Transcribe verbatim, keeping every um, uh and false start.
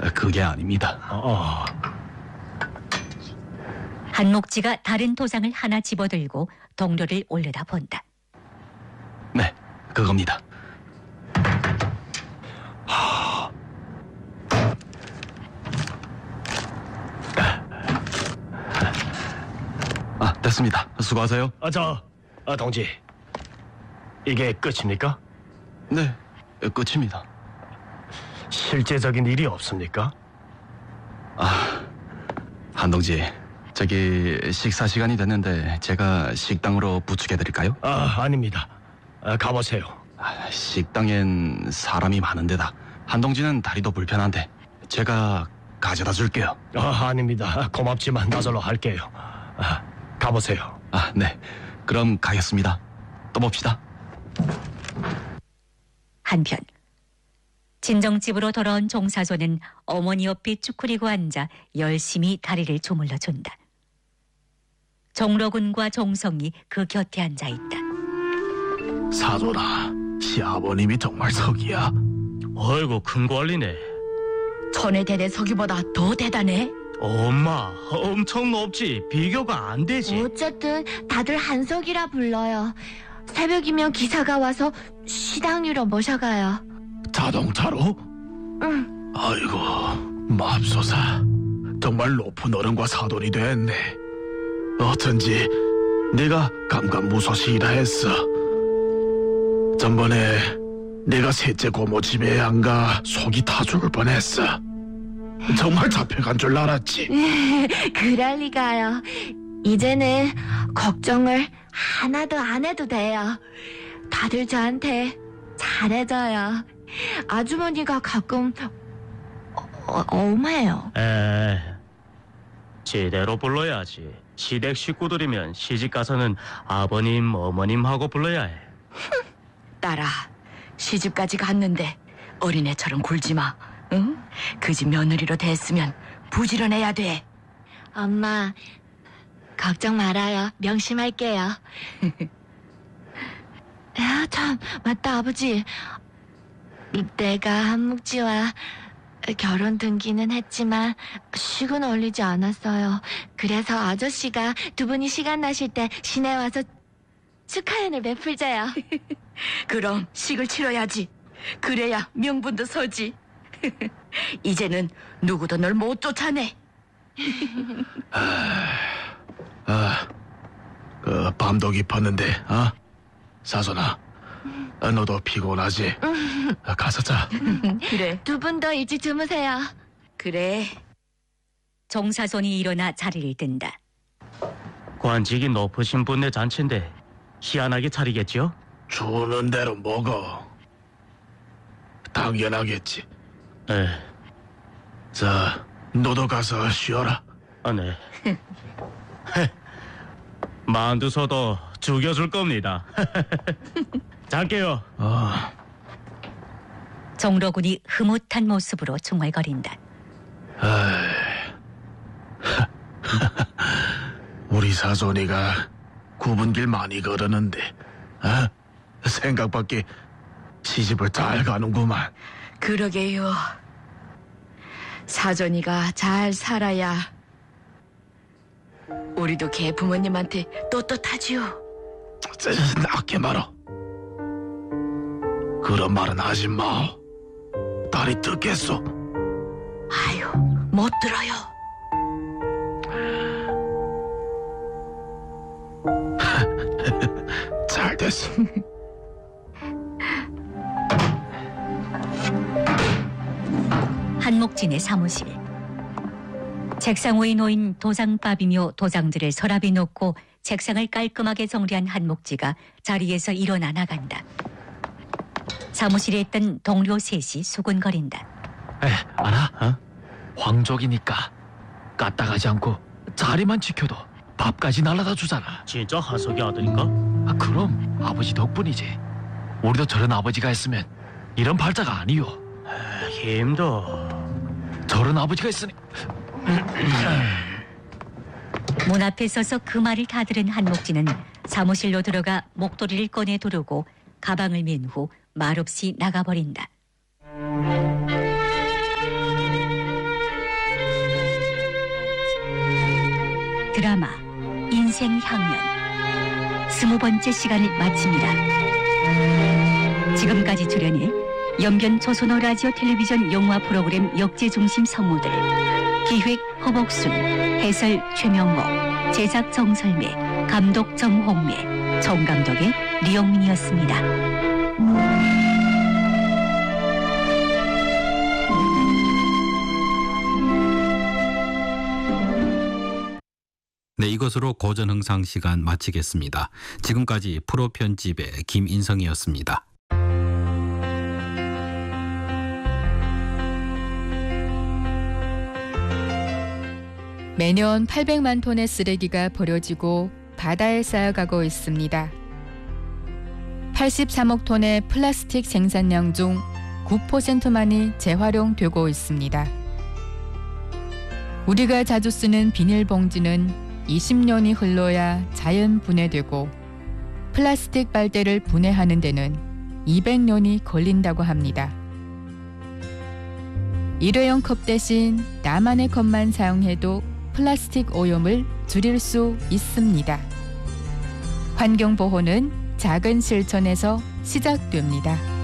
그게 아닙니다. 어. 한목지가 다른 도장을 하나 집어들고 동료를 올려다본다. 네, 그겁니다. 아, 됐습니다. 수고하세요. 아, 저, 아, 동지. 이게 끝입니까? 네, 끝입니다. 실제적인 일이 없습니까? 한동지, 저기 식사 시간이 됐는데 제가 식당으로 부축해드릴까요? 아, 아닙니다. 아, 가보세요. 아, 식당엔 사람이 많은데다 한동지는 다리도 불편한데 제가 가져다 줄게요. 아, 아닙니다. 고맙지만 나절로 할게요. 아, 가보세요. 아, 네. 그럼 가겠습니다. 또 봅시다. 한편 친정집으로 돌아온 종사소는 어머니 옆에 쭈그리고 앉아 열심히 다리를 조물러 준다. 종로군과 종성이 그 곁에 앉아 있다. 사돈아, 시아버님이 정말 석이야. 어이구, 큰 관리네. 전에 대대 서기보다 더 대단해. 엄마, 엄청 높지. 비교가 안 되지. 어쨌든 다들 한석이라 불러요. 새벽이면 기사가 와서 시당유로 모셔가요. 자동차로? 응. 아이고, 맙소사. 정말 높은 어른과 사돈이 됐네. 어쩐지 내가 감감무소시이라 했어. 전번에 내가 셋째 고모 집에 안 가 속이 타 죽을 뻔했어. 정말 잡혀간 줄 알았지. 그럴 리가요. 이제는 걱정을 하나도 안 해도 돼요. 다들 저한테 잘해줘요. 아주머니가 가끔 어, 엄해요. 에, 제대로 불러야지. 시댁 식구들이면 시집 가서는 아버님, 어머님 하고 불러야 해. 딸아, 시집까지 갔는데 어린애처럼 굴지 마. 응? 그 집 며느리로 됐으면 부지런해야 돼. 엄마, 걱정 말아요. 명심할게요. 아, 참, 맞다, 아버지. 내가 한묵지와 결혼 등기는 했지만 식은 올리지 않았어요. 그래서 아저씨가 두 분이 시간 나실 때 시내 와서 축하연을 베풀자요. 그럼 식을 치러야지. 그래야 명분도 서지. 이제는 누구도 널 못 쫓아내. 아, 그 밤도 깊었는데, 어? 사돈아, 어, 너도 피곤하지? 어, 가서 자. 그래, 두 분 더 일찍 주무세요. 그래. 종사손이 일어나 자리를 든다. 관직이 높으신 분의 잔치인데 희한하게 차리겠죠? 주는 대로 먹어. 당연하겠지. 에, 자, 너도 가서 쉬어라. 아, 네. 헤, 만두소도 죽여줄 겁니다. 잘게요. 어, 종로군이 흐뭇한 모습으로 중얼거린다. 우리 사돈이가 구분길 많이 걸었는데, 어? 생각밖에 시집을 잘 가는구만. 그러게요. 사전이가 잘 살아야 우리도 걔 부모님한테 떳떳하지요. 낙게 말어. 그런 말은 하지 마. 딸이 듣겠소. 아유, 못 들어요. 잘 됐어. 한목진의 사무실. 책상 위에 놓인 도장밥이며 도장들을 서랍에 놓고 책상을 깔끔하게 정리한 한목지가 자리에서 일어나 나간다. 사무실에 있던 동료 셋이 수군거린다. 에, 알아? 어? 황족이니까 까딱하지 않고 자리만 지켜도 밥까지 날라다 주잖아. 진짜 한석이 아들인가? 아, 그럼 아버지 덕분이지. 우리도 저런 아버지가 있으면 이런 발자가 아니요. 힘도. 저런 아버지가 있으니. 문 앞에 서서 그 말을 다 들은 한목지는 사무실로 들어가 목도리를 꺼내 두르고 가방을 맨 후 말없이 나가버린다. 드라마 인생 향연 스무 번째 시간을 마칩니다. 지금까지 출연해 연변 조선어 라디오 텔레비전 영화 프로그램 역제중심 성우들, 기획 허복순, 해설 최명목, 제작 정설매, 감독 정홍매, 정감독의 리영민이었습니다. 네, 이것으로 고전흥상 시간 마치겠습니다. 지금까지 프로 편집의 김인성이었습니다. 매년 팔백만 톤의 쓰레기가 버려지고 바다에 쌓여가고 있습니다. 팔십삼억 톤의 플라스틱 생산량 중 구 퍼센트만이 재활용되고 있습니다. 우리가 자주 쓰는 비닐봉지는 이십 년이 흘러야 자연 분해되고 플라스틱 빨대를 분해하는 데는 이백 년이 걸린다고 합니다. 일회용 컵 대신 나만의 컵만 사용해도 플라스틱 오염을 줄일 수 있습니다. 환경보호는 작은 실천에서 시작됩니다.